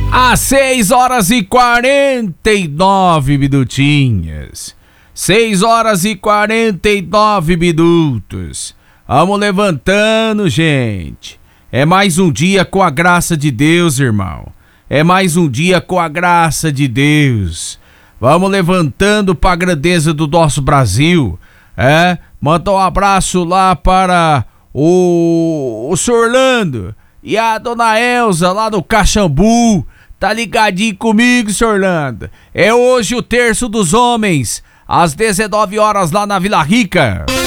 Às 6h49 minutinhas. 6h49 minutos. Vamos levantando, gente. É mais um dia com a graça de Deus, irmão. É mais um dia com a graça de Deus. Vamos levantando para a grandeza do nosso Brasil. Manda um abraço lá para o Sr. Orlando e a dona Elza lá no Caxambu. Tá ligadinho comigo, Sr. Orlando? É hoje o terço dos homens, às 19 horas lá na Vila Rica.